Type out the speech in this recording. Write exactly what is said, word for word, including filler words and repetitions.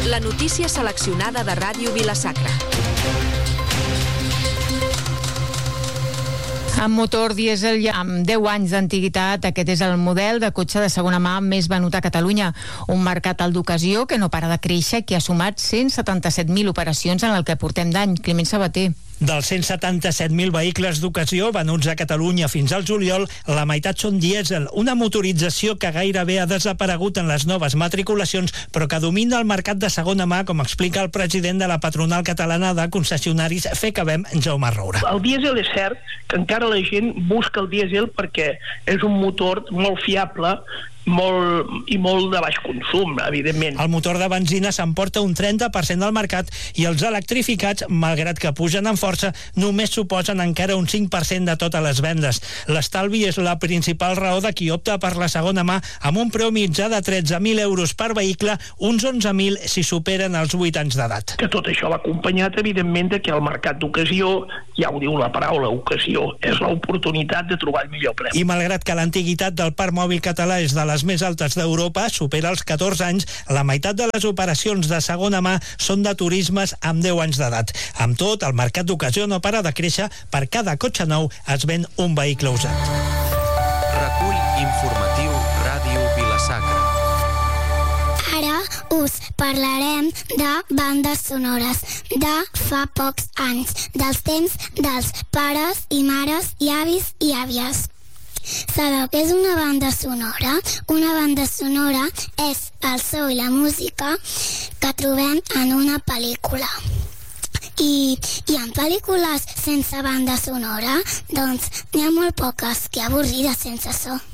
La notícia seleccionada de Ràdio Vila-sacra. Amb motor dièsel amb deu anys d'antiguitat, aquest és el model de cotxe de segona mà més venut a Catalunya. Un mercat alt d'ocasió que no para de créixer i que ha sumat cent setanta-set mil operacions en el que portem d'any. Climent Sabater. Dels cent setanta-set mil vehicles d'ocasió venuts a Catalunya fins al juliol, la meitat són dièsel, una motorització que gairebé ha desaparegut en les noves matriculacions, però que domina el mercat de segona mà, com explica el president de la patronal catalana de concessionaris FECABEM, Jaume Roura. El dièsel és cert que encara la gent busca el dièsel perquè és un motor molt fiable, molt i molt de baix consum, evidentment. El motor de benzina s'emporta un trenta per cent del mercat i els electrificats, malgrat que pugen en força, només suposen encara un cinc per cent de totes les vendes. L'estalvi és la principal raó de qui opta per la segona mà, amb un preu mitjà de tretze mil euros per vehicle, uns onze mil si superen els vuit anys d'edat. Que tot això va acompanyat, evidentment, de que el mercat d'ocasió, ja ho diu la paraula, ocasió, és l'oportunitat de trobar el millor preu. I malgrat que l'antiguitat del parc mòbil català és de les més altes d'Europa, supera els catorze anys, la meitat de les operacions de segona mà són de turismes amb deu anys d'edat. Amb tot, el mercat d'ocasió no para de créixer, per cada cotxe nou es ven un vehicle usat. Recull informatiu Ràdio Vila-sacra. Ara us parlarem de bandes sonores de fa pocs anys, dels temps dels pares i mares i avis i àvies. Sabeu què és una banda sonora? Una banda sonora és el so i la música que trobem en una pel·lícula. I, i en pel·lícules sense banda sonora, doncs n'hi ha molt poques, que avorrides sense so.